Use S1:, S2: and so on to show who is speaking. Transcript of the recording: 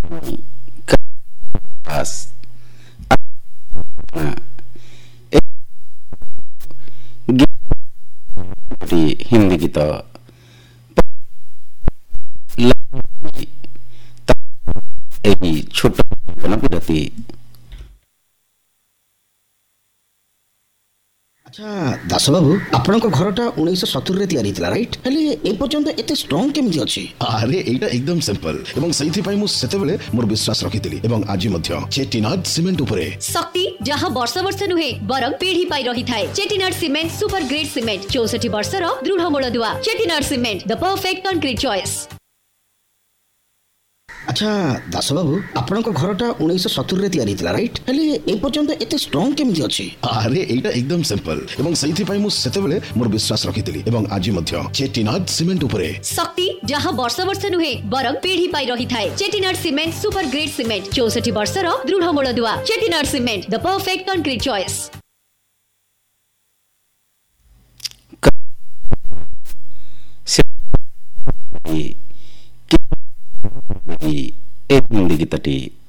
S1: खास हिंदी गीत छोट विरति।
S2: अच्छा दास बाबू आपण घरटा 1970 तैयारी थिला राइट हेले ए पर्यंत एते स्ट्रांग केमिति अछि?
S3: अरे एटा एकदम सिंपल एवं सही पाई मु सेतेबेले मोर विश्वास रखितिली एवं आज मध्य चेटिनाड सीमेंट उपरे
S4: शक्ति जहां वर्ष वर्ष नुहे बरं पीढ़ी पाई रही थाए। Chettinad cement super grade cement 64 वर्षर दृढ़ मूलदुआ। Chettinad cement the perfect concrete choice.
S2: अच्छा दास बाबू आपण घरटा 1970 तैयारी थिला राइट हेले ए पर्यंत एते स्ट्रांग केमिति अछि?
S3: अरे एटा एकदम सिंपल एवं सही पाई मु सेतेबेले मोर विश्वास रखितिली एवं आज मध्य चेटिनाड सीमेंट उपरे
S4: शक्ति जहां वर्ष वर्ष नुहे बरं पीढ़ी पाई रही थाए। Chettinad cement super grade cement 64 वर्षर दृढ़ मूलदुआ। Chettinad cement the perfect concrete choice.
S1: Hindi गीतटी